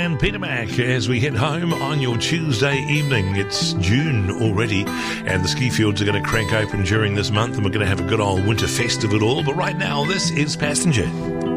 and Peter Mac as we head home on your Tuesday evening. It's June already, and the ski fields are going to crank open during this month, and we're going to have a good old winter fest of it all. But right now, this is Passenger